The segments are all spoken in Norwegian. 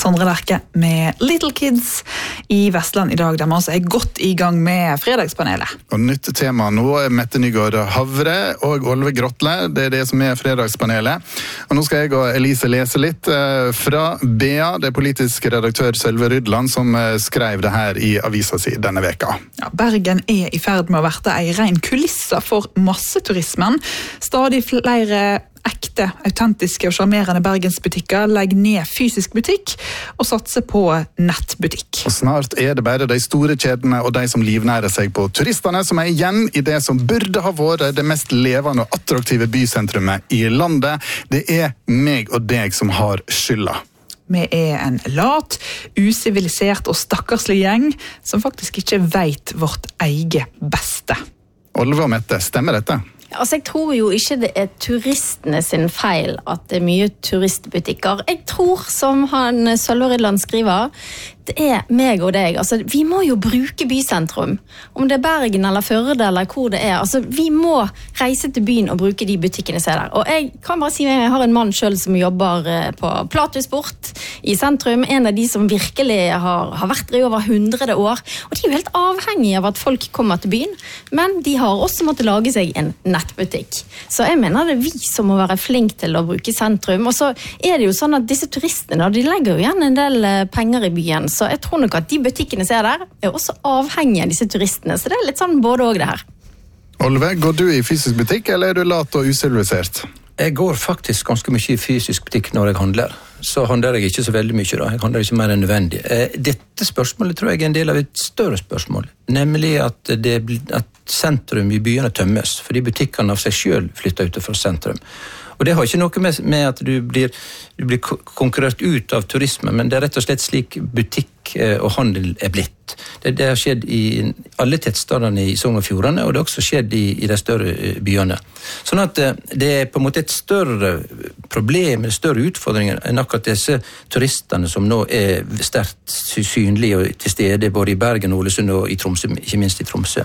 Sondre Lerche med Little Kids i Vestland i dag, der man altså godt i gang med fredagspanelet. Og nytt tema nå Mette Nygaard Havre og Olve Grotle, det det som fredagspanelet. Og nå skal jeg og Elise lese litt fra BA, det politiske redaktør Sølve Rydland, som skrev det her i avisa si denne veka. Ja, Bergen i ferd med å verte en ren kulisse for masseturismen. Stadig flere ekte, autentiske og charmerende bergensbutikker legger ned fysisk butikk og satser på nettbutikk. Og snart det bare de store kjedene og de som livnærer seg på turistene som igjen i det som burde ha vært det mest levende og attraktive bysentrumet i landet. Det meg og deg som har skylda. Vi en lat, usivilisert og stakkarslig gjeng som faktisk ikke vet vårt eget beste. Olve og Mette, stemmer dette? Altså, jeg tror jo ikke det turistene sin feil at det mye turistbutikker. Jeg tror, som han Sølve Rydland skriver, det meg og deg. Altså, vi må jo bruke bysentrum. Om det Bergen eller Førde eller hvor det Altså, vi må reise til byen og bruke de butikkene som der. Og jeg kan bare si jeg har en mann selv som jobber på Platusport i sentrum. En av de som virkelig har vært der i over 100 år. Og de jo helt avhengige av at folk kommer til byen. Men de har også måttet lage seg en nettbutikk. Så jeg mener det vi som må være flink til å bruke sentrum. Og så det jo sånn at disse turistene, de legger jo igjen en del penger i byen. Så jeg tror nok at de butikkene som der, også avhengige av disse turistene. Så det litt sånn både og det her. Olve, går du i fysisk butikk, eller du lat og usivilisert? Jeg går faktisk ganske mye i fysisk butikk når jeg handler. Så handler jeg ikke så veldig mye da. Jeg handler ikke mer enn nødvendig. Dette spørsmålet tror jeg en del av et større spørsmål. Nemlig at sentrum i byene tømmes, fordi butikkene av seg selv flytter ut fra sentrum. Og det har ikke noe med at du blir konkurrert ut av turisme, men det rett og slett slik butikk og handel blitt. Det har skjedd i alle tettstedene i Sogn og Fjordane, og det har også skjedd i de større byene. Sånn at det på en måte et større problem, en større utfordring enn akkurat disse turistene som nå sterkt synlige og til stede både i Bergen, Ålesund og i Tromsø, ikke minst i Tromsø.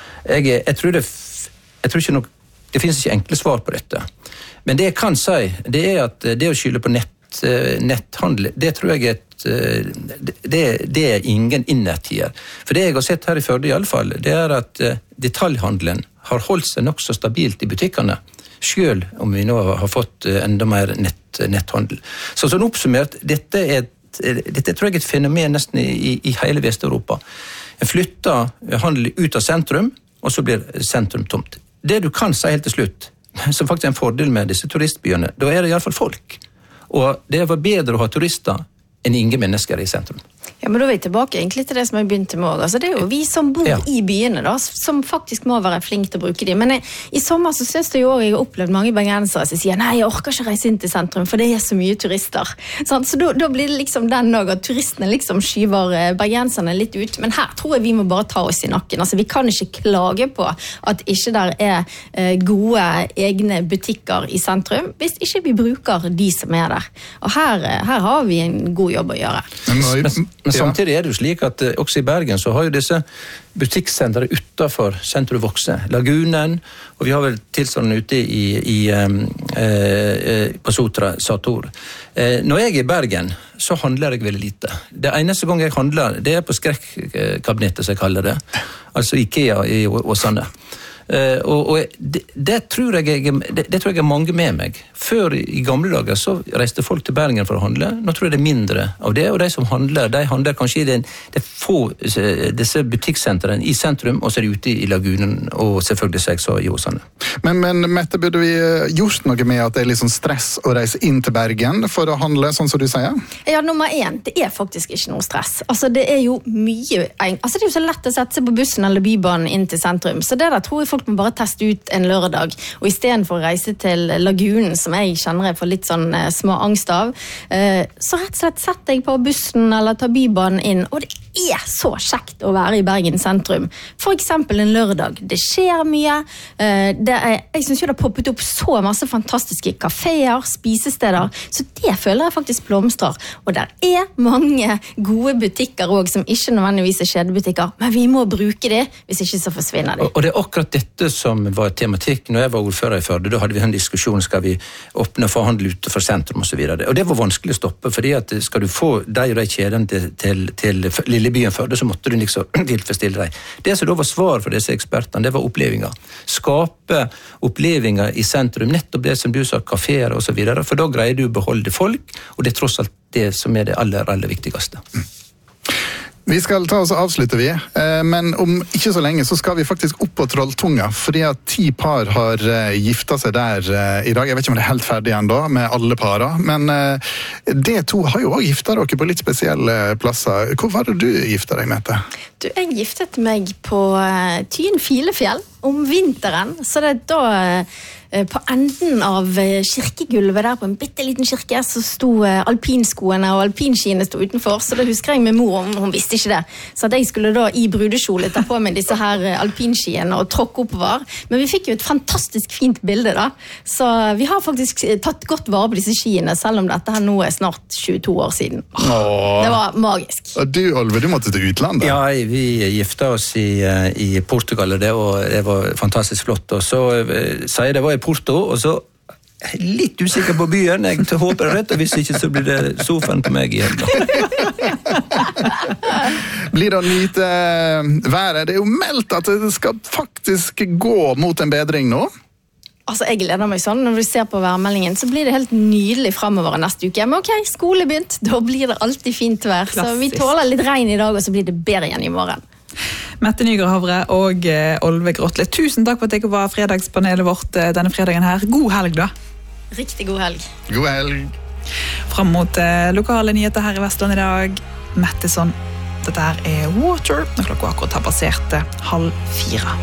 Jeg tror ikke nok det finnes ikke enkle svar på dette. Men det jeg kan si, det at det å skylde på netthandel, det tror jeg det ingen innertier. For det jeg har sett her i Førde i alle fall, det at detaljhandelen har holdt seg nok så stabilt i butikkene, selv om vi nå har fått enda mer netthandel. Så sånn oppsummert, dette tror jeg et fenomen nesten i hele Vest-Europa. En flytter handel ut av sentrum, og så blir sentrum tomt. Det du kan si helt til slutt, som faktisk en fordel med disse turistbyene, da det i alle fall folk. Og det var bedre å ha turister enn ingen mennesker i sentrum. Ja, men da vi tilbake egentlig til det som jeg begynte med. Altså, det jo vi som bor i byene da, som faktisk må være flink til å bruke dem. Men i sommer så synes jeg jo også jeg har opplevd mange bergensere som sier nei, jeg orker ikke reise inn til sentrum, for det så mye turister. Sånn, så da blir det liksom den også, at turistene liksom skyver bergenserne litt ut. Men her tror jeg vi må bare ta oss i nakken. Altså, vi kan ikke klage på at ikke der gode egne butikker i sentrum, hvis ikke vi bruker de som der. Og her har vi en god jobb å gjøre. Men samtidig det jo slik at også i Bergen så har jo disse butikksentre utenfor sentrum vokse. Lagunen, og vi har vel tilstående ute på Sotra, Sator. Når jeg i Bergen, så handler jeg veldig lite. Det eneste gang jeg handler, det på skrekkabinettet, som jeg kaller det. Altså IKEA i Åsane. Og det tror jeg mange med meg. Før i gamle dager så reiste folk til Bergen for å handle. Nå tror jeg det mindre av det, og de som handler, de handler kanskje i det få disse butikksentrene i sentrum, og så de ute i Lagunen, og selvfølgelig så jeg så i Åsane. Men Mette, burde vi gjort noe med at det litt sånn stress å reise inn til Bergen for å handle, sånn som du sier? Ja, nummer 1, det faktisk ikke noe stress. Altså, det jo mye altså, det jo så lett å sette seg på bussen eller bybanen inn til sentrum, så det der tror jeg folk må bare teste ut en lørdag, og i stedet for å reise til Lagunen, som jeg kjenner jeg får litt sånn små angst av, så rett og slett setter jeg på bussen eller tar bybanen inn, og det så kjekt å være i Bergen sentrum. For eksempel en lørdag. Det skjer mye. Jeg synes jo det har poppet opp så masse fantastiske kaféer, spisesteder, så det føler jeg faktisk blomstrer. Og der mange gode butikker også, som ikke nødvendigvis kjedebutikker, men vi må bruke det, hvis ikke så forsvinner det. Og det akkurat dette dette som var tematikk. Når jeg var ordfører i Førde, da hadde vi en diskusjon, skal vi åpne og forhandle utenfor sentrum og så videre. Og det var vanskelig å stoppe, fordi at skal du få de og de kjedene til lille byen Førde, så måtte du liksom tilfredsstille deg. Det som da var svar for disse ekspertene, det var opplevelser. Skape opplevelser i sentrum, nettopp det som du sa, kaféer og så videre, for da greier du å beholde folk, og det er tross alt det som er det aller, aller viktigste. Vi skal ta oss og avslutte, men om ikke så lenge så skal vi faktisk opp på Trolltunga, fordi at 10 par har giftet seg der i dag. Jeg vet ikke om det er helt ferdig ennå med alle parer, men det to har jo også giftet dere på litt spesielle plasser. Hvor var det du giftet deg, Mette? Jeg giftet meg på Tyn Filefjell om vinteren, så det da på enden av kirkegulvet der på en bitteliten kirke så sto alpinskoene og alpinskiene sto utenfor, så da husker jeg med mor, hun visste ikke det, så at jeg skulle da i brudekjole ta på meg disse her alpinskiene og tråkke oppover, men vi fikk jo et fantastisk fint bilde da, så vi har faktisk tatt godt vare på disse skiene, selv om dette her nå er snart 22 år siden. Det var magisk. Og du, Olve, du måtte til utlandet? Ja, vi gifta oss i Portugal, og det var fantastisk flott, og så sa jeg det var i Porto, og så litt usikker på byen, jeg håper det rett, og hvis ikke så blir det sofaen på meg i helga. Blir det å nyte været? Det er jo meldt at det skal faktisk gå mot en bedring nå. Altså, jeg gleder meg sånn. Når vi ser på værmeldingen, så blir det helt nydelig fremover neste uke. Men ok, skole begynt, da blir det alltid fint vær. Så vi tåler litt regn i dag, og så blir det bedre igjen i morgen. Mette Nygård Havre og Olve Grottle, tusen takk for at dere var fredagspanelet vårt denne fredagen her. God helg da. Riktig god helg. God helg. Fram mot lokale nyheter her i Vestland i dag. Mette sånn, dette her er Water, når klokka akkurat har passert 3:30.